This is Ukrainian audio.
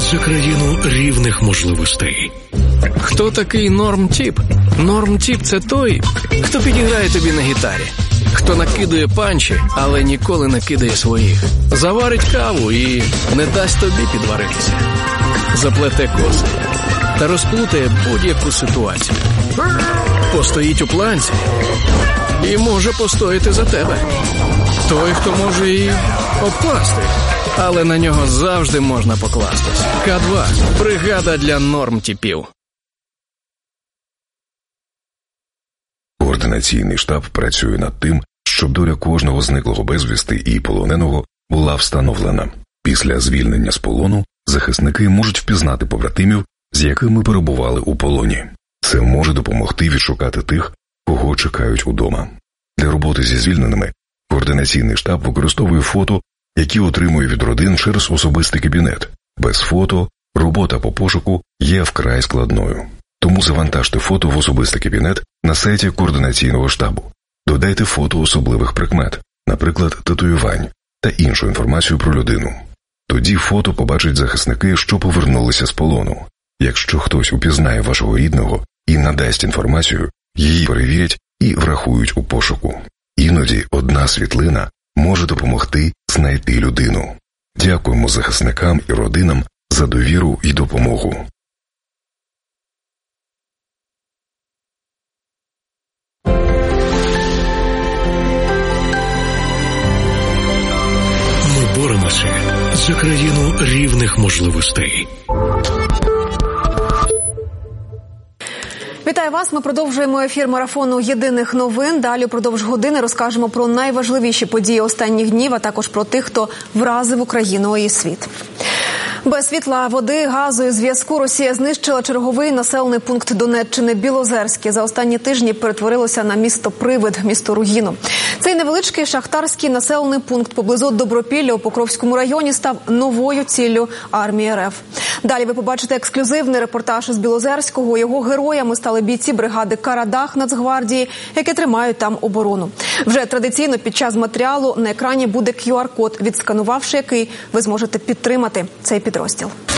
за країну рівних можливостей. Хто такий норм-тіп? Норм-тіп – це той, хто підіграє тобі на гітарі. Хто накидує панчі, але ніколи не кидає своїх. Заварить каву і не дасть тобі підваритися. Заплете коси та розплутає будь-яку ситуацію. Постоїть у планці і може постояти за тебе. Той, хто може і обкласти, але на нього завжди можна покластись. К2 – бригада для норм-тіпів. Координаційний штаб працює над тим, щоб доля кожного зниклого безвісти і полоненого була встановлена. Після звільнення з полону захисники можуть впізнати побратимів, з якими перебували у полоні. Це може допомогти відшукати тих, кого чекають удома. Для роботи зі звільненими координаційний штаб використовує фото, які отримує від родин через особистий кабінет. Без фото робота по пошуку є вкрай складною. Тому завантажте фото в особистий кабінет на сайті координаційного штабу. Додайте фото особливих прикмет, наприклад, татуювань та іншу інформацію про людину. Тоді фото побачать захисники, що повернулися з полону. Якщо хтось упізнає вашого рідного і надасть інформацію, її перевірять і врахують у пошуку. Іноді одна світлина може допомогти знайти людину. Дякуємо захисникам і родинам за довіру і допомогу. Ми боремося за країну рівних можливостей. Вітаю вас, ми продовжуємо ефір марафону єдиних новин. Далі впродовж години розкажемо про найважливіші події останніх днів, а також про тих, хто вразив Україну і світ. Без світла, води, газу і зв'язку Росія знищила черговий населений пункт Донеччини Білозерське. За останні тижні перетворилося на місто-привид, місто-руїну. Цей невеличкий шахтарський населений пункт поблизу Добропілля у Покровському районі став новою ціллю армії РФ. Далі ви побачите ексклюзивний репортаж із Білозерського. Його героями стали бійці бригади «Карадах» Нацгвардії, які тримають там оборону. Вже традиційно під час матеріалу на екрані буде QR-код, відсканувавши який ви зможете підтримати цей підрозділ.